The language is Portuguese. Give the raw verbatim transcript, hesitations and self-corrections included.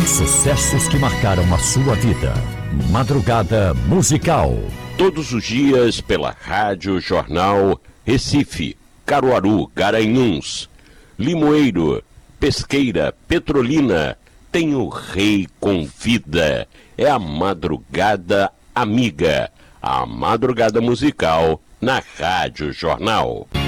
Sucessos que marcaram a sua vida. Madrugada Musical. Todos os dias pela Rádio Jornal Recife, Caruaru, Garanhuns, Limoeiro, Pesqueira, Petrolina. Tem o Rei Convida. É a Madrugada Amiga. A Madrugada Musical na Rádio Jornal.